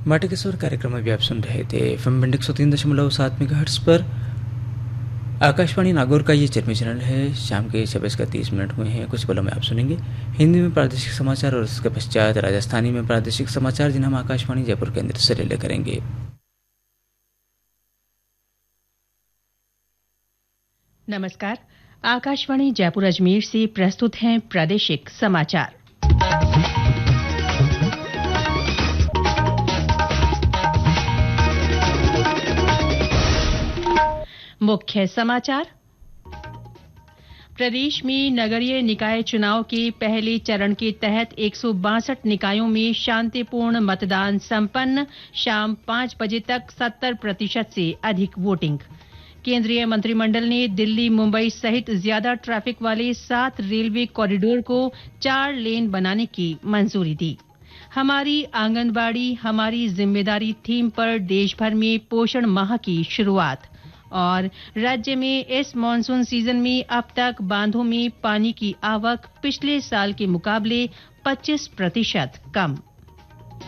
माटी के स्वर कार्यक्रम में भी आप सुन रहे थे एफएम बैंड 103.7 मेगाहर्ट्ज पर। आकाशवाणी नागौर का ये चरमी चैनल है। शाम के 6:30 हुए हैं। कुछ पलों में आप सुनेंगे हिंदी में प्रादेशिक समाचार और उसके पश्चात राजस्थानी में प्रादेशिक समाचार, जिन्हें हम आकाशवाणी जयपुर केंद्र से रिले करेंगे। नमस्कार, आकाशवाणी जयपुर अजमेर से प्रस्तुत हैं प्रादेशिक समाचार। मुख्य समाचार। प्रदेश में नगरीय निकाय चुनाव के पहले चरण के तहत 162 निकायों में शांतिपूर्ण मतदान संपन्न। शाम 5 बजे तक 70% से अधिक वोटिंग। केंद्रीय मंत्रिमंडल ने दिल्ली मुंबई सहित ज्यादा ट्रैफिक वाले 7 रेलवे कॉरिडोर को 4 लेन बनाने की मंजूरी दी। हमारी आंगनबाड़ी हमारी जिम्मेदारी थीम पर देश भर में पोषण माह की शुरुआत। और राज्य में इस मानसून सीजन में अब तक बांधों में पानी की आवक पिछले साल के मुकाबले 25% कम।